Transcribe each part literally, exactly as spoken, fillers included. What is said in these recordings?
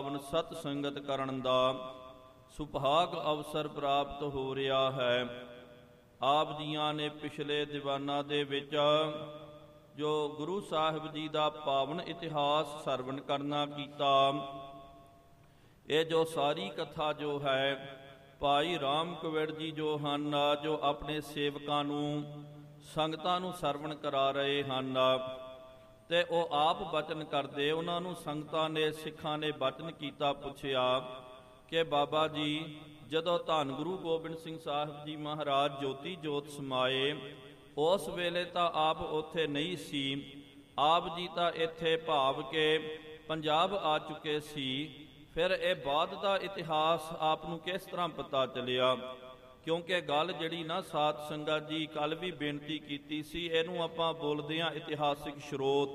ਪਾਵਨ ਸਤ ਸੰਗਤ ਕਰਨ ਦਾ ਸੁਭਾਗ ਅਵਸਰ ਪ੍ਰਾਪਤ ਹੋ ਰਿਹਾ ਹੈ। ਆਪ ਜੀਆਂ ਨੇ ਪਿਛਲੇ ਦੀਵਾਨਾਂ ਦੇ ਵਿੱਚ ਜੋ ਗੁਰੂ ਸਾਹਿਬ ਜੀ ਦਾ ਪਾਵਨ ਇਤਿਹਾਸ ਸਰਵਣ ਕਰਨਾ ਕੀਤਾ, ਇਹ ਜੋ ਸਾਰੀ ਕਥਾ ਜੋ ਹੈ ਭਾਈ ਰਾਮ ਕਵਿੜ ਜੀ ਜੋ ਹਨ, ਜੋ ਆਪਣੇ ਸੇਵਕਾਂ ਨੂੰ ਸੰਗਤਾਂ ਨੂੰ ਸਰਵਣ ਕਰਾ ਰਹੇ ਹਨ, ਤੇ ਉਹ ਆਪ ਬਚਨ ਕਰਦੇ। ਉਹਨਾਂ ਨੂੰ ਸੰਗਤਾਂ ਨੇ, ਸਿੱਖਾਂ ਨੇ ਬਚਨ ਕੀਤਾ, ਪੁੱਛਿਆ ਕਿ ਬਾਬਾ ਜੀ ਜਦੋਂ ਧੰਨ ਗੁਰੂ ਗੋਬਿੰਦ ਸਿੰਘ ਸਾਹਿਬ ਜੀ ਮਹਾਰਾਜ ਜੋਤੀ ਜੋਤ ਸਮਾਏ, ਉਸ ਵੇਲੇ ਤਾਂ ਆਪ ਉੱਥੇ ਨਹੀਂ ਸੀ, ਆਪ ਜੀ ਤਾਂ ਇੱਥੇ ਭਾਵ ਕੇ ਪੰਜਾਬ ਆ ਚੁੱਕੇ ਸੀ, ਫਿਰ ਇਹ ਬਾਅਦ ਦਾ ਇਤਿਹਾਸ ਆਪ ਨੂੰ ਕਿਸ ਤਰ੍ਹਾਂ ਪਤਾ ਚੱਲਿਆ? ਕਿਉਂਕਿ ਗੱਲ ਜਿਹੜੀ ਨਾ ਸਾਧ ਸੰਗਤ ਜੀ ਕੱਲ ਵੀ ਬੇਨਤੀ ਕੀਤੀ ਸੀ, ਇਹਨੂੰ ਆਪਾਂ ਬੋਲਦੇ ਹਾਂ ਇਤਿਹਾਸਿਕ ਸਰੋਤ।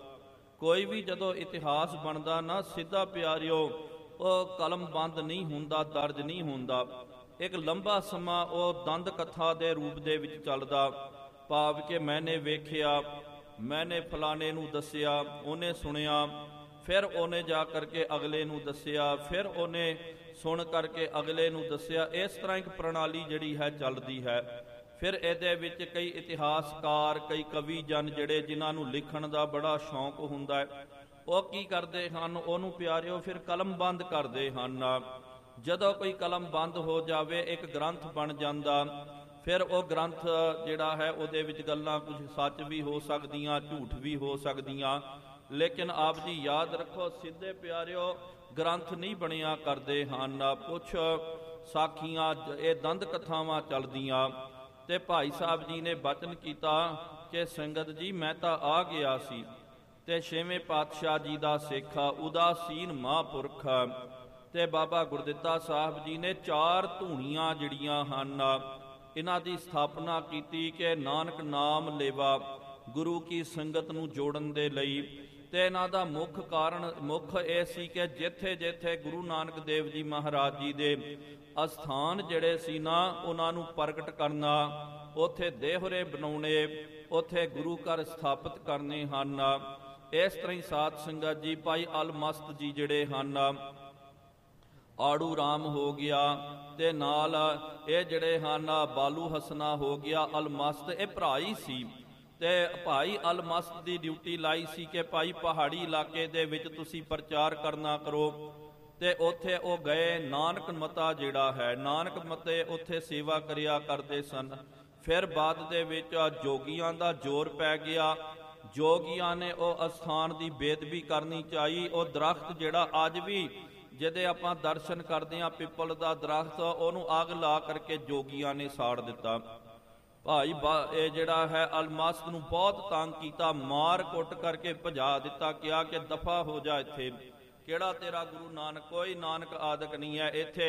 ਕੋਈ ਵੀ ਜਦੋਂ ਇਤਿਹਾਸ ਬਣਦਾ ਨਾ ਸਿੱਧਾ ਪਿਆਰਿਓ, ਉਹ ਕਲਮ ਬੰਦ ਨਹੀਂ ਹੁੰਦਾ, ਦਰਜ ਨਹੀਂ ਹੁੰਦਾ। ਇੱਕ ਲੰਬਾ ਸਮਾਂ ਉਹ ਦੰਦ ਕਥਾ ਦੇ ਰੂਪ ਦੇ ਵਿੱਚ ਚੱਲਦਾ, ਭਾਵ ਕਿ ਮੈਨੇ ਵੇਖਿਆ, ਮੈਨੇ ਫਲਾਣੇ ਨੂੰ ਦੱਸਿਆ, ਉਹਨੇ ਸੁਣਿਆ, ਫਿਰ ਉਹਨੇ ਜਾ ਕਰਕੇ ਅਗਲੇ ਨੂੰ ਦੱਸਿਆ, ਫਿਰ ਉਹਨੇ ਸੁਣ ਕਰਕੇ ਅਗਲੇ ਨੂੰ ਦੱਸਿਆ। ਇਸ ਤਰ੍ਹਾਂ ਇੱਕ ਪ੍ਰਣਾਲੀ ਜਿਹੜੀ ਹੈ ਚੱਲਦੀ ਹੈ। ਫਿਰ ਇਹਦੇ ਵਿੱਚ ਕਈ ਇਤਿਹਾਸਕਾਰ, ਕਈ ਕਵੀ ਜਨ ਜਿਹੜੇ ਜਿਨ੍ਹਾਂ ਨੂੰ ਲਿਖਣ ਦਾ ਬੜਾ ਸ਼ੌਂਕ ਹੁੰਦਾ ਹੈ, ਉਹ ਕੀ ਕਰਦੇ ਹਨ, ਉਹਨੂੰ ਪਿਆਰਿਓ ਫਿਰ ਕਲਮਬੰਦ ਕਰਦੇ ਹਨ। ਜਦੋਂ ਕੋਈ ਕਲਮ ਬੰਦ ਹੋ ਜਾਵੇ, ਇੱਕ ਗ੍ਰੰਥ ਬਣ ਜਾਂਦਾ। ਫਿਰ ਉਹ ਗ੍ਰੰਥ ਜਿਹੜਾ ਹੈ ਉਹਦੇ ਵਿੱਚ ਗੱਲਾਂ ਕੁਝ ਸੱਚ ਵੀ ਹੋ ਸਕਦੀਆਂ, ਝੂਠ ਵੀ ਹੋ ਸਕਦੀਆਂ, ਲੇਕਿਨ ਆਪ ਜੀ ਯਾਦ ਰੱਖੋ, ਸਿੱਧੇ ਪਿਆਰਿਓ ਗ੍ਰੰਥ ਨਹੀਂ ਬਣਿਆ ਕਰਦੇ ਹਨ। ਕੁਛ ਸਾਖੀਆਂ, ਇਹ ਦੰਦ ਕਥਾਵਾਂ ਚੱਲਦੀਆਂ। ਤੇ ਭਾਈ ਸਾਹਿਬ ਜੀ ਨੇ ਬਚਨ ਕੀਤਾ ਕਿ ਸੰਗਤ ਜੀ ਮੈਂ ਤਾਂ ਆ ਗਿਆ ਸੀ, ਤੇ ਛੇਵੇਂ ਪਾਤਸ਼ਾਹ ਜੀ ਦਾ ਸਿੱਖ ਉਦਾਸੀਨ ਮਹਾਂਪੁਰਖ ਤੇ ਬਾਬਾ ਗੁਰਦਿੱਤਾ ਸਾਹਿਬ ਜੀ ਨੇ ਚਾਰ ਧੂਣੀਆਂ ਜਿਹੜੀਆਂ ਹਨ, ਇਹਨਾਂ ਦੀ ਸਥਾਪਨਾ ਕੀਤੀ ਕਿ ਨਾਨਕ ਨਾਮ ਲੇਵਾ ਗੁਰੂ ਕੀ ਸੰਗਤ ਨੂੰ ਜੋੜਨ ਦੇ ਲਈ। ਤੇ ਇਹਨਾਂ ਦਾ ਮੁੱਖ ਕਾਰਨ, ਮੁੱਖ ਇਹ ਸੀ ਕਿ ਜਿੱਥੇ ਜਿੱਥੇ ਗੁਰੂ ਨਾਨਕ ਦੇਵ ਜੀ ਮਹਾਰਾਜ ਜੀ ਦੇ ਅਸਥਾਨ ਜਿਹੜੇ ਸੀ ਨਾ, ਉਹਨਾਂ ਨੂੰ ਪ੍ਰਗਟ ਕਰਨਾ, ਉੱਥੇ ਦੇਹੁਰੇ ਬਣਾਉਣੇ, ਉੱਥੇ ਗੁਰੂ ਘਰ ਸਥਾਪਿਤ ਕਰਨੇ ਹਨ। ਇਸ ਤਰ੍ਹਾਂ ਹੀ ਸਾਧ ਸੰਗਤ ਜੀ ਭਾਈ ਅਲਮਸਤ ਜੀ ਜਿਹੜੇ ਹਨ, ਆੜੂ ਰਾਮ ਹੋ ਗਿਆ, ਤੇ ਨਾਲ ਇਹ ਜਿਹੜੇ ਹਨ ਬਾਲੂ ਹਸਨਾ ਹੋ ਗਿਆ, ਅਲਮਸਤ, ਇਹ ਭਰਾ ਹੀ ਸੀ। ਤੇ ਭਾਈ ਅਲਮਸਤ ਦੀ ਡਿਊਟੀ ਲਾਈ ਸੀ ਕਿ ਭਾਈ ਪਹਾੜੀ ਇਲਾਕੇ ਦੇ ਵਿੱਚ ਤੁਸੀਂ ਪ੍ਰਚਾਰ ਕਰਨਾ ਕਰੋ। ਤੇ ਉੱਥੇ ਉਹ ਗਏ, ਨਾਨਕ ਮਤਾ ਜਿਹੜਾ ਹੈ, ਨਾਨਕ ਮਤੇ ਉੱਥੇ ਸੇਵਾ ਕਰਿਆ ਕਰਦੇ ਸਨ। ਫਿਰ ਬਾਅਦ ਦੇ ਵਿੱਚ ਜੋਗੀਆਂ ਦਾ ਜ਼ੋਰ ਪੈ ਗਿਆ, ਜੋਗੀਆਂ ਨੇ ਉਹ ਅਸਥਾਨ ਦੀ ਬੇਦਬੀ ਕਰਨੀ ਚਾਹੀ। ਉਹ ਦਰਖਤ ਜਿਹੜਾ ਅੱਜ ਵੀ ਜਿਹਦੇ ਆਪਾਂ ਦਰਸ਼ਨ ਕਰਦੇ ਹਾਂ, ਪਿੱਪਲ ਦਾ ਦਰਖਤ, ਉਹਨੂੰ ਅੱਗ ਲਾ ਕਰਕੇ ਜੋਗੀਆਂ ਨੇ ਸਾੜ ਦਿੱਤਾ। ਭਾਈ ਬਾ ਇਹ ਜਿਹੜਾ ਹੈ ਅਲਮਸਤ ਨੂੰ ਬਹੁਤ ਤੰਗ ਕੀਤਾ, ਮਾਰ ਕੁੱਟ ਕਰਕੇ ਭਜਾ ਦਿੱਤਾ, ਕਿਹਾ ਕਿ ਦਫਾ ਹੋ ਜਾ, ਇੱਥੇ ਕਿਹੜਾ ਤੇਰਾ ਗੁਰੂ ਨਾਨਕ, ਕੋਈ ਨਾਨਕ ਆਦਿਕ ਨਹੀਂ ਹੈ ਇੱਥੇ,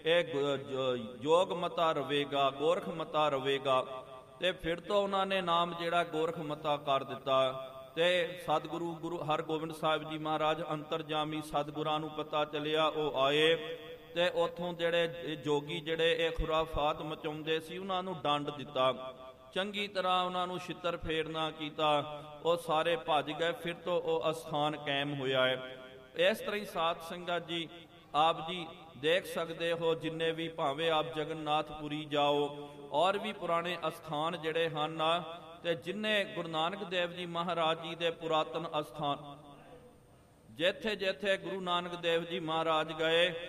ਇਹ ਜੋਗ ਮਤਾ ਰਵੇਗਾ, ਗੋਰਖ ਮਤਾ ਰਵੇਗਾ। ਤੇ ਫਿਰ ਤੋਂ ਉਹਨਾਂ ਨੇ ਨਾਮ ਜਿਹੜਾ ਗੋਰਖ ਮਤਾ ਕਰ ਦਿੱਤਾ। ਤੇ ਸਤਿਗੁਰੂ ਗੁਰੂ ਹਰਗੋਬਿੰਦ ਸਾਹਿਬ ਜੀ ਮਹਾਰਾਜ ਅੰਤਰਜਾਮੀ ਸਤਿਗੁਰਾਂ ਨੂੰ ਪਤਾ ਚੱਲਿਆ, ਉਹ ਆਏ ਤੇ ਉੱਥੋਂ ਜਿਹੜੇ ਜੋਗੀ ਜਿਹੜੇ ਇਹ ਖੁਰਾਫਾਤ ਮਚਾਉਂਦੇ ਸੀ, ਉਹਨਾਂ ਨੂੰ ਡੰਡ ਦਿੱਤਾ, ਚੰਗੀ ਤਰ੍ਹਾਂ ਉਹਨਾਂ ਨੂੰ ਛਿੱਤਰ ਫੇਰਨਾ ਕੀਤਾ, ਉਹ ਸਾਰੇ ਭੱਜ ਗਏ। ਫਿਰ ਤੋਂ ਉਹ ਅਸਥਾਨ ਕਾਇਮ ਹੋਇਆ ਹੈ। ਇਸ ਤਰ੍ਹਾਂ ਹੀ ਸਾਧ ਸੰਗਤ ਜੀ ਆਪ ਜੀ ਦੇਖ ਸਕਦੇ ਹੋ, ਜਿੰਨੇ ਵੀ ਭਾਵੇਂ ਆਪ ਜਗਨਨਾਥਪੁਰੀ ਜਾਓ, ਔਰ ਵੀ ਪੁਰਾਣੇ ਅਸਥਾਨ ਜਿਹੜੇ ਹਨ, ਤੇ ਜਿੰਨੇ ਗੁਰੂ ਨਾਨਕ ਦੇਵ ਜੀ ਮਹਾਰਾਜ ਜੀ ਦੇ ਪੁਰਾਤਨ ਅਸਥਾਨ, ਜਿੱਥੇ ਜਿੱਥੇ ਗੁਰੂ ਨਾਨਕ ਦੇਵ ਜੀ ਮਹਾਰਾਜ ਗਏ,